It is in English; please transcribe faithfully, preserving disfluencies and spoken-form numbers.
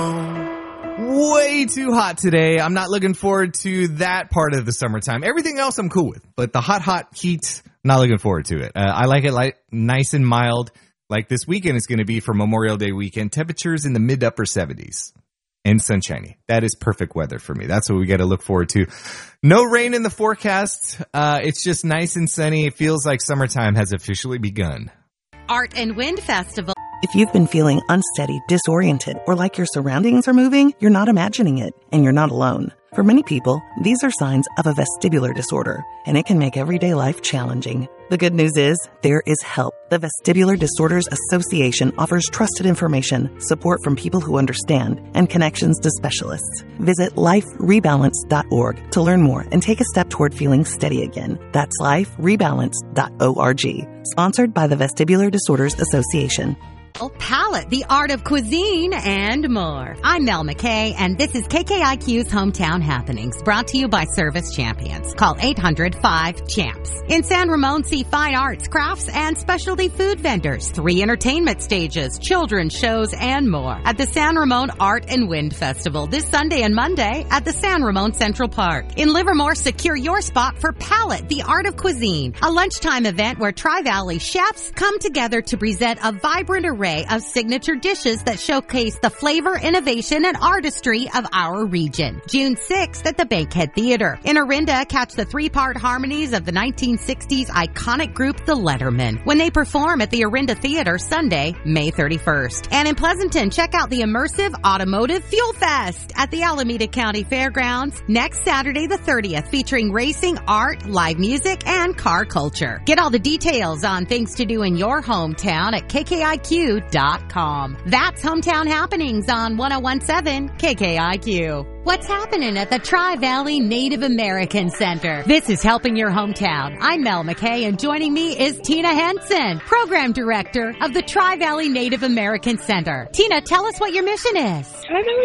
Way too hot today. I'm not looking forward to that part of the summertime. Everything else I'm cool with, but the hot, hot heat, not looking forward to it. Uh, I like it like nice and mild, like this weekend is going to be for Memorial Day weekend. Temperatures in the mid to upper seventies and sunshiny. That is perfect weather for me. That's what we got to look forward to. No rain in the forecast. Uh, it's just nice and sunny. It feels like summertime has officially begun. Art and Wind Festival. If you've been feeling unsteady, disoriented, or like your surroundings are moving, you're not imagining it, and you're not alone. For many people, these are signs of a vestibular disorder, and it can make everyday life challenging. The good news is, there is help. The Vestibular Disorders Association offers trusted information, support from people who understand, and connections to specialists. Visit life rebalance dot org to learn more and take a step toward feeling steady again. That's life rebalance dot org. Sponsored by the Vestibular Disorders Association. Palette, the art of cuisine, and more. I'm Mel McKay, and this is K K I Q's Hometown Happenings, brought to you by Service Champions. Call eight hundred five champs. In San Ramon, see fine arts, crafts, and specialty food vendors, three entertainment stages, children's shows, and more at the San Ramon Art and Wind Festival this Sunday and Monday at the San Ramon Central Park. In Livermore, secure your spot for Palette, the art of cuisine, a lunchtime event where Tri-Valley chefs come together to present a vibrant array of signature dishes that showcase the flavor, innovation, and artistry of our region. June sixth at the Bankhead Theater. In Orinda, catch the three-part harmonies of the nineteen sixties iconic group The Lettermen when they perform at the Orinda Theater Sunday, May thirty-first. And in Pleasanton, check out the immersive Automotive Fuel Fest at the Alameda County Fairgrounds next Saturday the thirtieth, featuring racing, art, live music, and car culture. Get all the details on things to do in your hometown at K K I Q dot com. That's Hometown Happenings on one oh one point seven K K I Q. What's happening at the Tri-Valley Native American Center? This is Helping Your Hometown. I'm Mel McKay, and joining me is Tina Henson, Program Director of the Tri-Valley Native American Center. Tina, tell us what your mission is. Tri-Valley